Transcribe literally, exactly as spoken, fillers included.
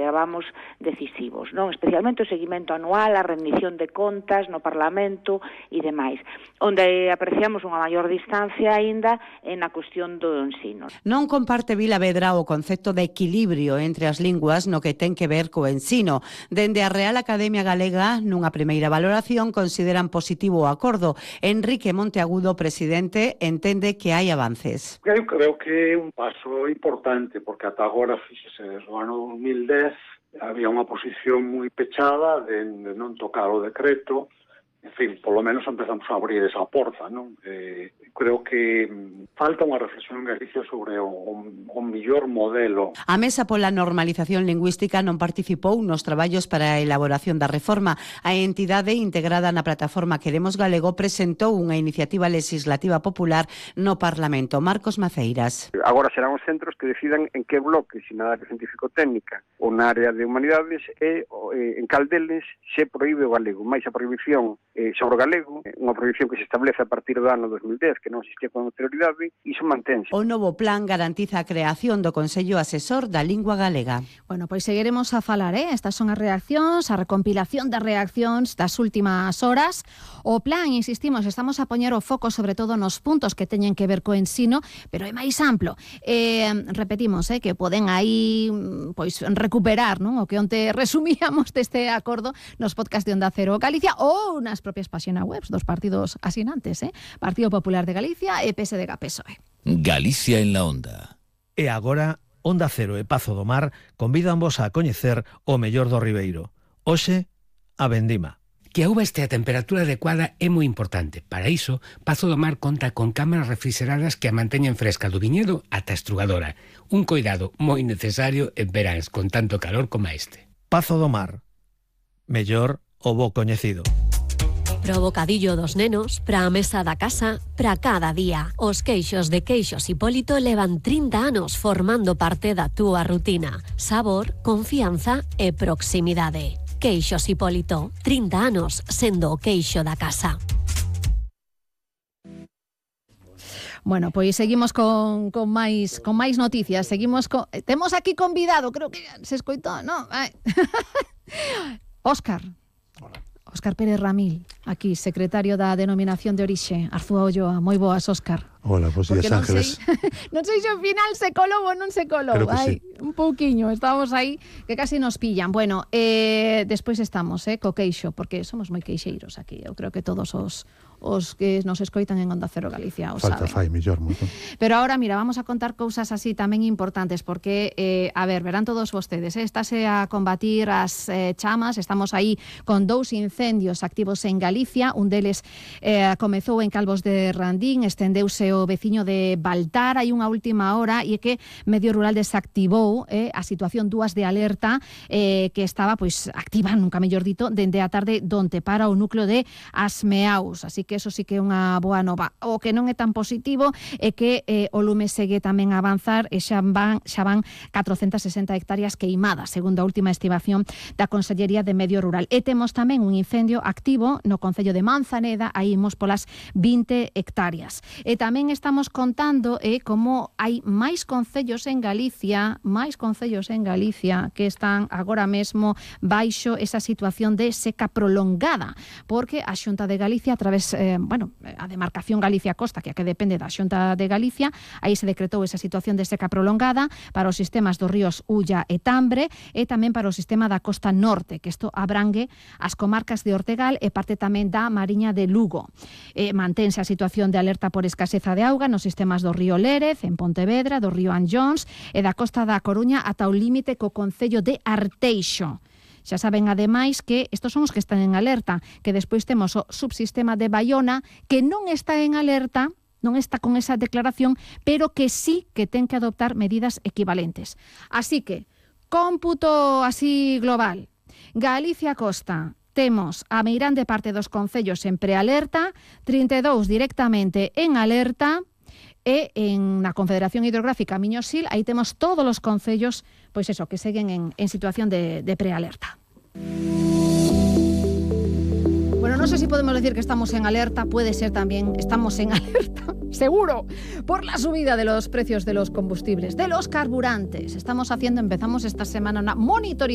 considerabamos decisivos, non? Especialmente o seguimento anual, a rendición de contas no Parlamento e demais, onde apreciamos unha maior distancia aínda en a cuestión do ensino. Non comparte Vilavedra o concepto de equilibrio entre as linguas no que ten que ver co ensino. Dende a Real Academia Galega, nunha primeira valoración, consideran positivo o acordo. Enrique Monteagudo, presidente, entende que hai avances. Eu creo que é un paso importante, porque ata agora, fíxese, desde o ano dos mil dez, había unha posición moi pechada de, de non tocar o decreto. En fin, polo menos empezamos a abrir esa porta, non? Eh, creo que falta unha reflexión en Galicia sobre o, o mellor modelo. A Mesa pola Normalización Lingüística non participou nos traballos para a elaboración da reforma. A entidade integrada na plataforma Queremos Galego presentou unha iniciativa legislativa popular no Parlamento. Marcos Maceiras. Agora serán os centros que decidan en que bloque, se na área científico-técnica ou na área de humanidades, e en cal deles se proíbe o galego. Mais a prohibición sobre o galego, unha prohibición que se establece a partir do ano dos mil dez, que non existía con anterioridade, iso mantense. O novo plan garantiza a creación do Consello Asesor da Lingua Galega. Bueno, pois seguiremos a falar, eh? Estas son as reaccións, a recompilación das reaccións das últimas horas. O plan, insistimos, estamos a poñer o foco sobre todo nos puntos que teñen que ver co ensino, pero é máis amplo. Eh, repetimos, eh, que poden aí pois recuperar, non? O que onte resumíamos deste acordo nos podcast de Onda Cero Galicia ou nas propias páxinas web dos partidos asinantes, eh? Partido Popular de Galicia e P S D G P S O E. Galicia en la Onda. E agora, Onda Cero e Pazo do Mar convídanvos a coñecer o mellor do Ribeiro. Hoxe, a vendima. Que a uva este a temperatura adecuada é moi importante. Para iso, Pazo do Mar conta con cámaras refrigeradas que a manteñen fresca do viñedo ata a estrugadora. Un coidado moi necesario en veráns con tanto calor como este. Pazo do Mar. Mellor o bo coñecido. Pro bocadillo dos nenos, pra a mesa da casa, pra cada día. Os queixos de Queixos Hipólito levan trinta anos formando parte da túa rutina. Sabor, confianza e proximidade. Queixos Hipólito, trinta anos sendo o queixo da casa. Bueno, pois seguimos con, con máis con máis noticias. Seguimos con... Temos aquí convidado, creo que se escoitou, non? Óscar. Hola. Óscar Pérez Ramil, aquí, secretario da Denominación de Orixe, Arzúa Ulloa. Moi boas, Óscar. Hola, pues días, Ángeles. Sei, non sei se ao final se colou ou non se colou. Ai, sí. Un pouquiño, estábamos aí que casi nos pillan. Bueno, eh, despois estamos, eh, co queixo, porque somos moi queixeiros aquí. Eu creo que todos os os que nos escoitan en Onda Cero Galicia o Falta saben. fai mellor moito. Pero ahora, mira, vamos a contar cousas así tamén importantes, porque, eh, a ver, verán todos vostedes, eh, estáse a combatir as eh, chamas, estamos aí con dous incendios activos en Galicia, un deles eh, comezou en Calvos de Randín, estendeuse o veciño de Baltar, hai unha última hora, e é que Medio Rural desactivou eh, a situación dúas de alerta eh, que estaba pois activa, nunca mellor dito, dende a tarde donde para o núcleo de Asmeaus, así que eso sí que é unha boa nova. O que non é tan positivo é que eh, o lume segue tamén a avanzar e xa van, xa van catrocentas sesenta hectáreas queimadas, segundo a última estimación da Consellería de Medio Rural. E temos tamén un incendio activo no concello de Manzaneda, aí imos polas vinte hectáreas. E tamén estamos contando eh, como hai máis concellos en Galicia, máis concellos en Galicia que están agora mesmo baixo esa situación de seca prolongada, porque a Xunta de Galicia, a través Eh, bueno, a demarcación Galicia-Costa, que a que depende da Xunta de Galicia, aí se decretou esa situación de seca prolongada para os sistemas dos ríos Ulla e Tambre e tamén para o sistema da Costa Norte, que isto abrangue as comarcas de Ortegal e parte tamén da Mariña de Lugo. Eh, mantense a situación de alerta por escaseza de auga nos sistemas do río Lérez, en Pontevedra, do río Anllóns e da Costa da Coruña ata o límite co concello de Arteixo. Xa saben, ademais, que estos son os que están en alerta, que despois temos o subsistema de Baiona, que non está en alerta, non está con esa declaración, pero que sí que ten que adoptar medidas equivalentes. Así que, cómputo así global, Galicia Costa, temos a meirande parte dos concellos en prealerta, trinta e dous directamente en alerta, e en na Confederación Hidrográfica Miño-Sil, aí temos todos os concellos, pois eso, que seguen en, en situación de, de prealerta. Bueno, no sé si podemos decir que estamos en alerta, puede ser también, estamos en alerta, seguro, por la subida de los precios de los combustibles, de los carburantes. Estamos haciendo, empezamos esta semana una monitorización